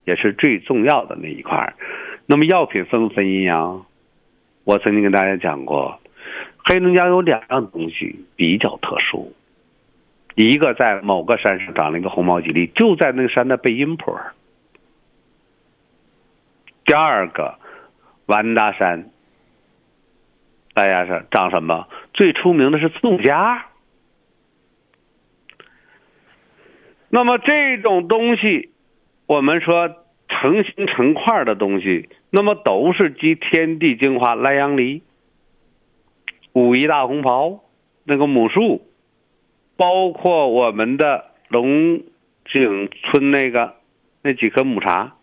也是最重要的那一块。那么药品分不分阴阳？我曾经跟大家讲过，黑龙江有2样东西比较特殊，一个在某个山上长了一个红毛吉利，就在那个山的背阴坡。第二个，完达山，大家说长什么？最出名的是刺桐夹。那么这种东西，我们说成形成块的东西，那么都是集天地精华莱阳梨、武夷大红袍那个母树，包括我们的龙井村那几棵母茶。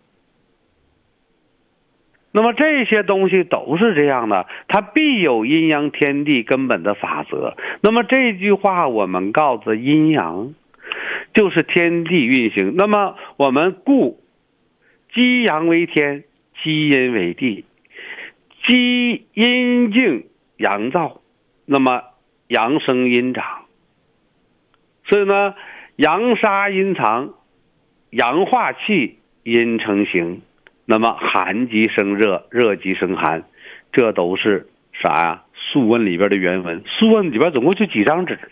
那么这些东西都是这样的，它必有阴阳天地根本的法则。那么这句话我们告诉阴阳，就是天地运行。那么我们故积阳为天，积阴为地，积阴静阳燥，那么阳生阴长。所以呢，阳杀阴藏，阳化气，阴成形。那么寒极生热，热极生寒，这都是啥呀？《素问》里边的原文。《素问》里边总共就几张纸，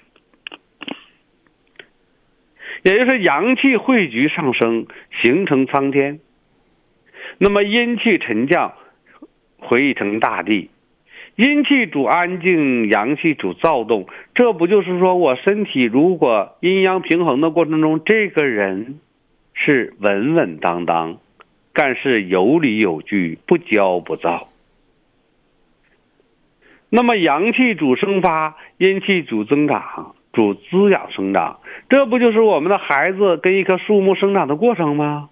也就是阳气汇聚上升，形成苍天。那么阴气沉降，回成大地。阴气主安静，阳气主躁动。这不就是说我身体如果阴阳平衡的过程中，这个人是稳稳当当，干事有理有据，不骄不躁。那么阳气主生发，阴气主增长，主滋养生长。这不就是我们的孩子跟一棵树木生长的过程吗？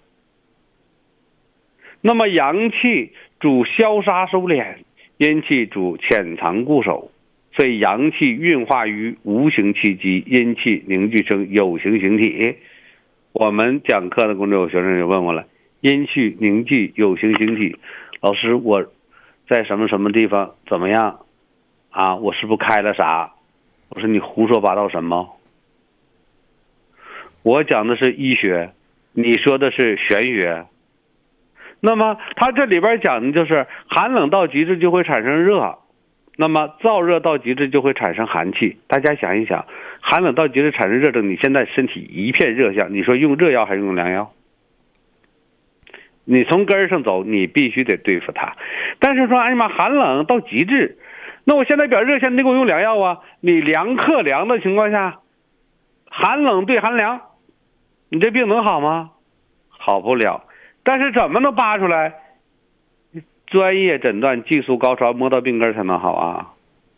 那么阳气主消杀收敛，阴气主潜藏固守。所以阳气运化于无形气机，阴气凝聚成有形形体。我们讲课的工作有学生就问我了，阴气凝聚有形形体，老师我在什么什么地方怎么样啊？我是不是开了啥？我说你胡说八道什么？我讲的是医学，你说的是玄学。那么它这里边讲的就是寒冷到极致就会产生热，那么燥热到极致就会产生寒气。大家想一想，寒冷到极致产生热症，你现在身体一片热象，你说用热药还是用凉药？你从根上走，你必须得对付它。但是说哎呀妈，寒冷到极致，那我现在表热象，你给我用凉药啊？你凉克凉的情况下，寒冷对寒凉，你这病能好吗？好不了。但是怎么能扒出来？专业诊断技术高超，摸到病根才能好啊。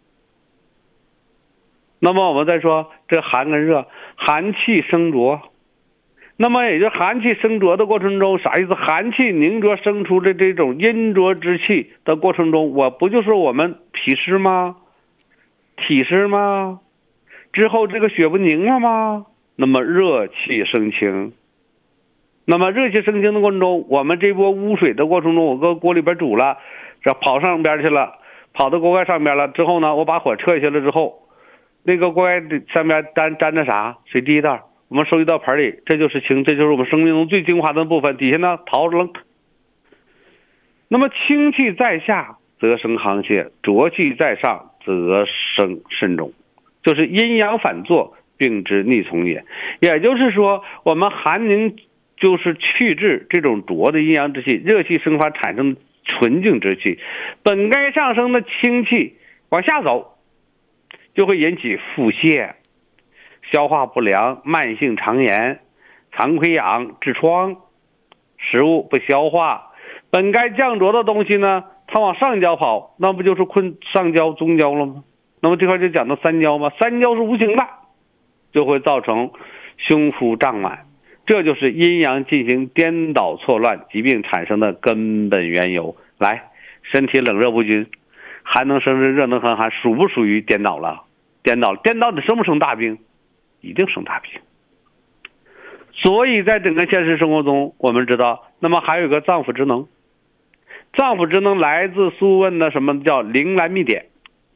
那么我们再说这寒跟热，寒气生浊，那么也就是寒气生浊的过程中，啥意思？寒气凝浊生出的这种阴浊之气的过程中，我不就是我们脾湿吗？体湿吗？之后这个血不凝了吗？那么热气生清。那么热气生清的过程中，我们这波污水的过程中，我搁锅里边煮了，这跑上边去了，跑到锅盖上边了之后呢，我把火撤下来之后，那个锅盖上边沾着啥？水滴答，我们收集到盆里，这就是清，这就是我们生命中最精华的部分。底下呢淘扔。那么清气在下则生寒邪，浊气在上则生肾肿，就是阴阳反作，病之逆从也。也就是说，我们寒凝就是去滞这种浊的阴阳之气，热气生发产生纯净之气，本该上升的清气往下走，就会引起腹泻、消化不良、慢性肠炎、肠溃疡、痔疮，食物不消化。本该降浊的东西呢，它往上焦跑，那不就是困上焦、中焦了吗？那么这块就讲到三焦吗？三焦是无形的，就会造成胸腹胀满。这就是阴阳进行颠倒错乱，疾病产生的根本缘由。来，身体冷热不均，寒能生热，热能生寒，属不属于颠倒了？颠倒你生不生大病？一定生大病。所以在整个现实生活中，我们知道，那么还有一个脏腑之能。脏腑之能来自《素问》的什么叫灵兰秘典。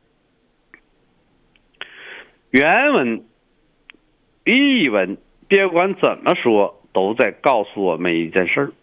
原文、译文，别管怎么说，都在告诉我们一件事儿。